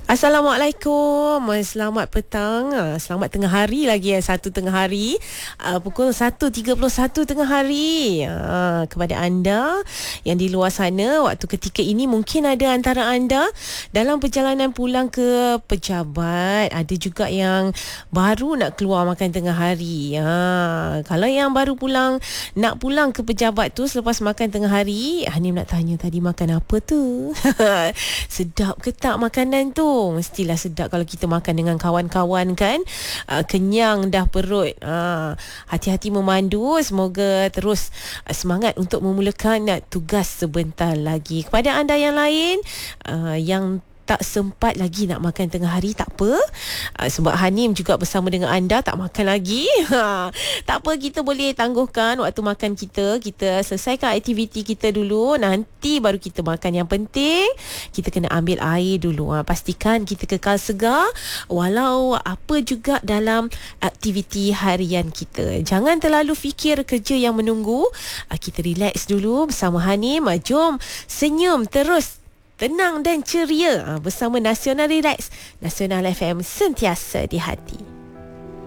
Assalamualaikum. Selamat petang. Selamat tengah hari lagi satu tengah hari. Pukul 1.31 tengah hari. Kepada anda yang di luar sana, waktu ketika ini mungkin ada antara anda dalam perjalanan pulang ke pejabat. Ada juga yang baru nak keluar makan tengah hari. Kalau yang baru pulang, nak pulang ke pejabat tu selepas makan tengah hari, Hanim nak tanya tadi makan apa tu? Sedap ke tak makanan tu? Mestilah sedap kalau kita makan dengan kawan-kawan kan. Kenyang dah perut. Hati-hati memandu. Semoga terus semangat untuk memulakan tugas sebentar lagi. Kepada anda yang lain yang tak sempat lagi nak makan tengah hari, tak apa. Sebab Hanim juga bersama dengan anda tak makan lagi. Tak apa, kita boleh tangguhkan waktu makan kita. Kita selesaikan aktiviti kita dulu, nanti baru kita makan. Yang penting kita kena ambil air dulu. Pastikan kita kekal segar walau apa juga dalam aktiviti harian kita. Jangan terlalu fikir kerja yang menunggu. Kita relax dulu bersama Hanim. Jom senyum terus, tenang dan ceria bersama Nasional Relax. Nasional FM, sentiasa di hati.